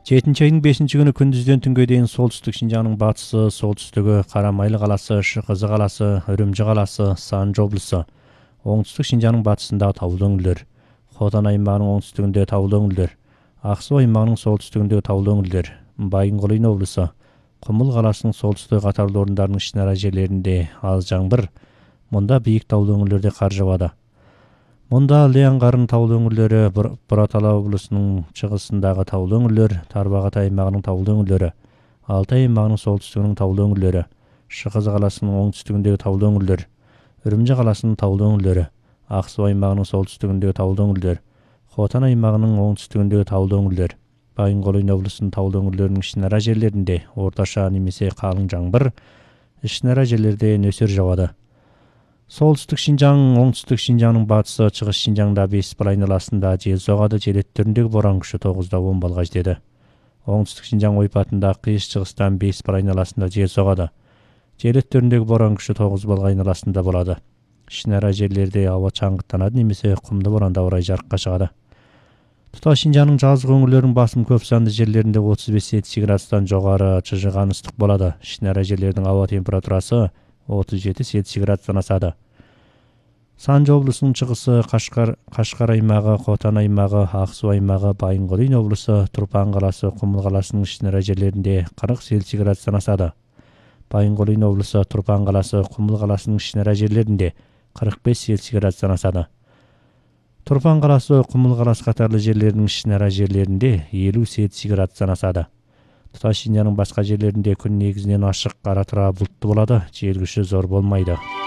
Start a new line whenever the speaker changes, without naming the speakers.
7 айдың 5 күні күндізден түнге дейін солтүстік Шинжаңның батысы, солтүстігі Қарамайлы қаласы, Шықызы қаласы, Үрімжі қаласы, Санжы облысы, оңтүстік Шинжаңның батысындағы таулы өңірлер, Хотан аймағының оңтүстігінде таулы өңірлер, Ақсу аймағының солтүстігіндегі таулы өңірлер, Байынқол облысы, Құмыл қаласының солтүстік қатарлы орындарының ішінара жерлерінде аз жаңбыр, мұнда биік таулы өңірлерде қар жауады. Мұнда Леаңғарын таулы өңірлері, Бұратала облысының шығысындағы таулы өңірлер, Тарбағатай аймағының таулы өңірлері, Алтай аймағының солтүстігінің таулы өңірлері, Шықызы қаласының оңтүстігіндегі таулы өңірлер, Үрімжі қаласының таулы өңірлері, Ақсу аймағының солтүстігіндегі таулы өңірлер, Хотан аймағының оңтүстігіндегі таулы өңірлер, Байынқол облысының таулы өңірлерінің ішінара жерлерінде орташа немесе қалың жаңбыр, ішінара жерлерде нөсер жауады. Солтүстік Шинжаң, оңтүстік Шинжаңның батысы, шығыс Шинжаңда 5 айналасында жел соғады, жел өттеріндегі боран күші 9-10 балға жетеді. Оңтүстік Шинжаң ойпатында қиыс шығыстан 5 айналасында жел соғады. Жел өттеріндегі боран күші 9 балға айналасында болады. Ішінара жерлерде ауа шаңғыттанады немесе құмды боранда орай жарыққа шығады. Тұтас Шинжаңның жазғы өңірлерінің басым көп санды жерлерінде 35-70 градустан жоғары шыжыған ыстық болады. Ішінара жерлердің ауа температурасы 37-70 градустан асады. Санжы облысының шығысы, Қашқар аймағы, Хотан аймағы, Ақсу аймағы, Байынқол облысы, Тұрпан қаласы, Құмыл қаласының ішінара жерлерінде 40-70 градустан асады. Байынқол облысы, Тұрпан қаласы, Құмыл қаласының ішінара жерлерінде 45-70 градустан асады. Тұрпан қаласы, Құмыл қаласы қатарлы жерлерінің ішінара жерлерінде 50-70 градустан асады. Тұтас Шинжаңның басқа жерлерінде күн негізінен ашық, ара-тұра бұлтты болады, жел күші зор болмайды.